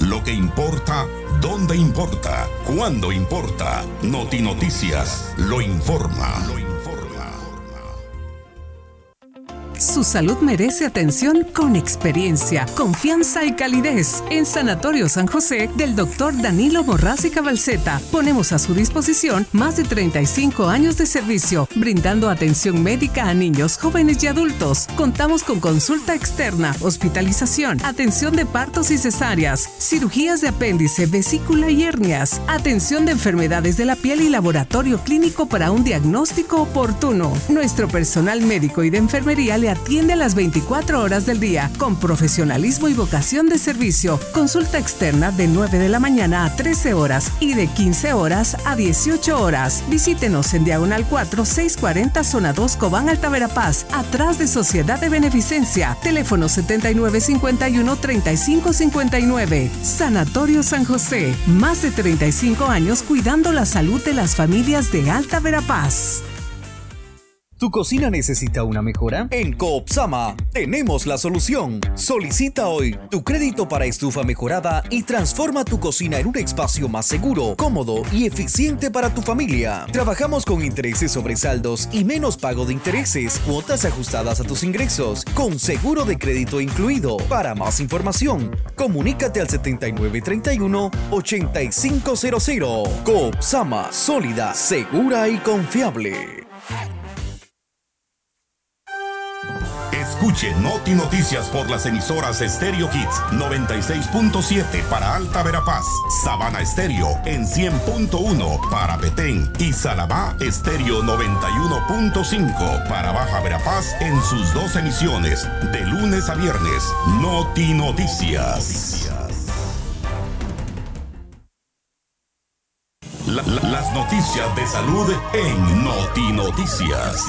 Lo que importa, dónde importa, cuándo importa. Notinoticias lo informa. Su salud merece atención con experiencia, confianza y calidez. En Sanatorio San José del Dr. Danilo Morraz y Cabalceta ponemos a su disposición más de 35 años de servicio, brindando atención médica a niños, jóvenes y adultos. Contamos con consulta externa, hospitalización, atención de partos y cesáreas, cirugías de apéndice, vesícula y hernias, atención de enfermedades de la piel y laboratorio clínico para un diagnóstico oportuno. Nuestro personal médico y de enfermería le atiende a las 24 horas del día con profesionalismo y vocación de servicio. Consulta externa de 9 de la mañana a 13 horas y de 15 horas a 18 horas. Visítenos en Diagonal 4, 640 Zona 2 Cobán, Alta Verapaz, atrás de Sociedad de Beneficencia. Teléfono 7951-3559. Sanatorio San José. Más de 35 años cuidando la salud de las familias de Alta Verapaz. ¿Tu cocina necesita una mejora? En Coopsama tenemos la solución. Solicita hoy tu crédito para estufa mejorada y transforma tu cocina en un espacio más seguro, cómodo y eficiente para tu familia. Trabajamos con intereses sobre saldos y menos pago de intereses, cuotas ajustadas a tus ingresos, con seguro de crédito incluido. Para más información, comunícate al 7931-8500. Coopsama, sólida, segura y confiable. Escuche Notinoticias por las emisoras Stereo Hits 96.7 para Alta Verapaz, Sabana Estéreo en 100.1 para Petén y Salabá Estéreo 91.5 para Baja Verapaz en sus dos emisiones, de lunes a viernes. Notinoticias. Las noticias de salud en Notinoticias.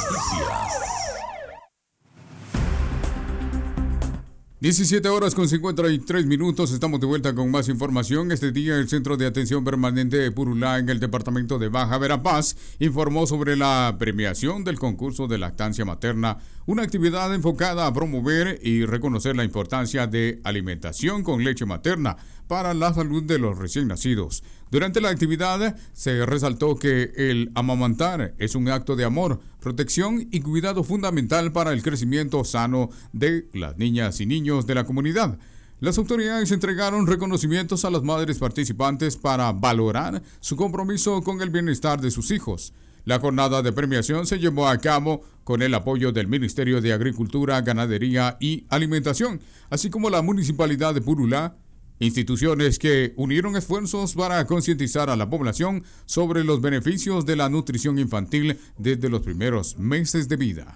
17 horas con 53 minutos, estamos de vuelta con más información. Este día el Centro de Atención Permanente de Purulá en el departamento de Baja Verapaz informó sobre la premiación del concurso de lactancia materna, una actividad enfocada a promover y reconocer la importancia de alimentación con leche materna para la salud de los recién nacidos. Durante la actividad se resaltó que el amamantar es un acto de amor, protección y cuidado fundamental para el crecimiento sano de las niñas y niños de la comunidad. Las autoridades entregaron reconocimientos a las madres participantes para valorar su compromiso con el bienestar de sus hijos. La jornada de premiación se llevó a cabo con el apoyo del Ministerio de Agricultura, Ganadería y Alimentación, así como la Municipalidad de Purulá, instituciones que unieron esfuerzos para concientizar a la población sobre los beneficios de la nutrición infantil desde los primeros meses de vida.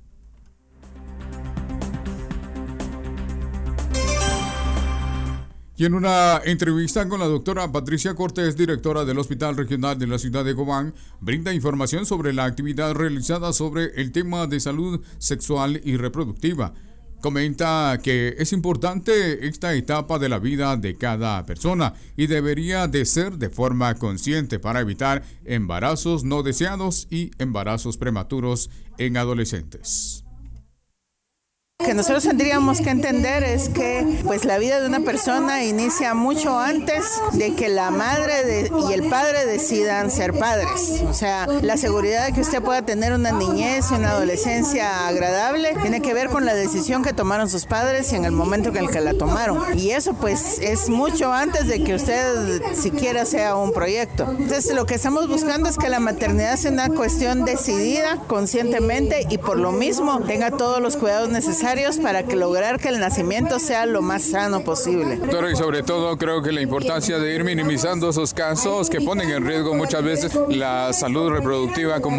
Y en una entrevista con la doctora Patricia Cortés, directora del Hospital Regional de la ciudad de Cobán, brinda información sobre la actividad realizada sobre el tema de salud sexual y reproductiva. Comenta que es importante esta etapa de la vida de cada persona y debería de ser de forma consciente para evitar embarazos no deseados y embarazos prematuros en adolescentes. Lo que nosotros tendríamos que entender es que pues la vida de una persona inicia mucho antes de que la madre y el padre decidan ser padres. O sea, la seguridad de que usted pueda tener una niñez y una adolescencia agradable tiene que ver con la decisión que tomaron sus padres y en el momento en el que la tomaron. Y eso pues es mucho antes de que usted siquiera sea un proyecto. Entonces lo que estamos buscando es que la maternidad sea una cuestión decidida conscientemente y por lo mismo tenga todos los cuidados necesarios para lograr que el nacimiento sea lo más sano posible. Doctora, y sobre todo creo que la importancia de ir minimizando esos casos que ponen en riesgo muchas veces la salud reproductiva como